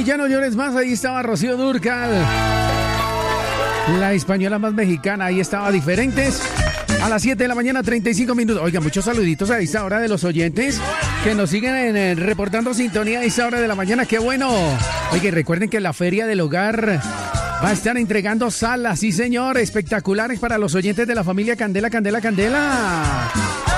Ya no llores más, ahí estaba Rocío Dúrcal. La española más mexicana, ahí estaba Diferentes. A las 7 de la mañana, 35 minutos. Oiga, muchos saluditos a esta hora de los oyentes que nos siguen reportando sintonía a esta hora de la mañana. ¡Qué bueno! Oiga, recuerden que la Feria del Hogar va a estar entregando salas, sí señor, espectaculares para los oyentes de la familia Candela, Candela, Candela.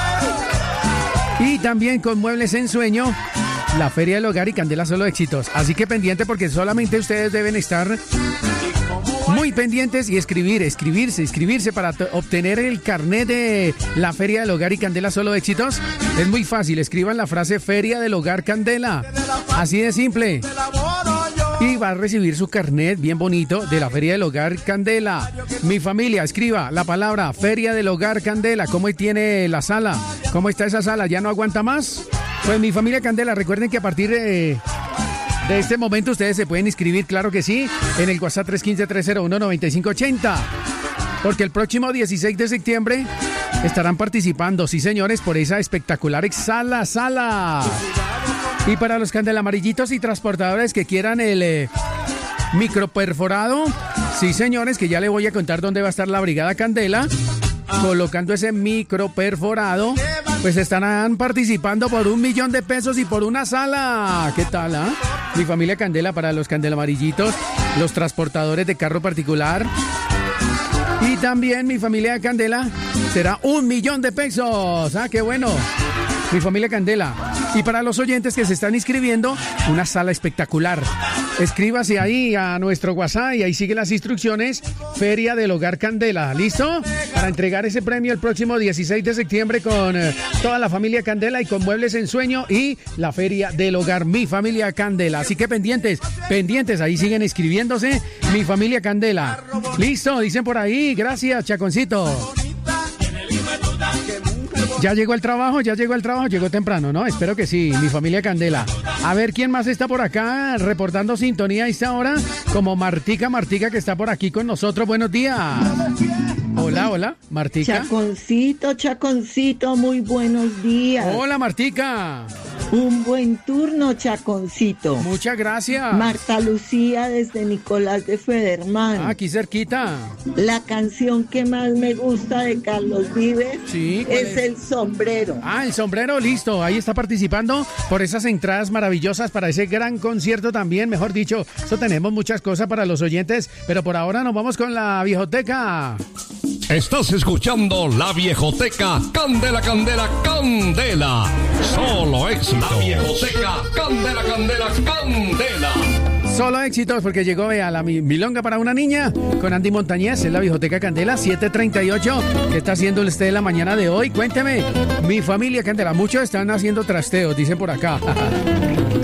Y también con Muebles en Sueño, la Feria del Hogar y Candela Solo Éxitos. Así que pendiente porque solamente ustedes deben estar muy pendientes y inscribirse para obtener el carnet de la Feria del Hogar y Candela Solo Éxitos. Es muy fácil, escriban la frase Feria del Hogar Candela. Así de simple. Y va a recibir su carnet bien bonito de la Feria del Hogar Candela. Mi familia, escriba la palabra Feria del Hogar Candela. ¿Cómo tiene la sala? ¿Cómo está esa sala? ¿Ya no aguanta más? Pues mi familia Candela, recuerden que a partir de este momento ustedes se pueden inscribir, claro que sí, en el WhatsApp 315-301-9580. Porque el próximo 16 de septiembre estarán participando, sí señores, por esa espectacular sala. Y para los candelamarillitos y transportadores que quieran el microperforado, sí señores, que ya le voy a contar dónde va a estar la Brigada Candela colocando ese microperforado, pues estarán participando por $1.000.000 de pesos y por una sala. ¿Qué tal, ah? Mi familia Candela para los candelamarillitos, los transportadores de carro particular. Y también mi familia Candela será $1.000.000 de pesos. ¡Ah, qué bueno! Mi familia Candela. Y para los oyentes que se están inscribiendo, una sala espectacular. Escríbase ahí a nuestro WhatsApp y ahí sigue las instrucciones. Feria del Hogar Candela. ¿Listo? Para entregar ese premio el próximo 16 de septiembre con toda la familia Candela y con Muebles en Sueño y la Feria del Hogar, mi familia Candela. Así que pendientes, ahí siguen escribiéndose. Mi familia Candela. ¿Listo? Dicen por ahí. Gracias, Chaconcito. ¿Ya llegó el trabajo? Llegó temprano, ¿no? Espero que sí, mi familia Candela. A ver, ¿quién más está por acá reportando sintonía a esta hora? Como Martica, que está por aquí con nosotros. Buenos días. Hola, Martica. Chaconcito, muy buenos días. Hola, Martica. Un buen turno, Chaconcito. Muchas gracias. Marta Lucía desde Nicolás de Federman. Aquí cerquita. La canción que más me gusta de Carlos Vives es El Sombrero. Ah, El Sombrero, listo. Ahí está participando por esas entradas maravillosas para ese gran concierto también. Mejor dicho, eso tenemos muchas cosas para los oyentes, pero por ahora nos vamos con la viejoteca. Estás escuchando La Viejoteca, Candela, Candela, Candela. Solo éxito. La Viejoteca, Candela, Candela, Candela. Solo éxitos porque llegó, vea, la milonga para una niña con Andy Montañez en La Viejoteca Candela, 7:38. ¿Qué está haciendo usted en la mañana de hoy? Cuénteme. Mi familia Candela, muchos están haciendo trasteos, dicen por acá.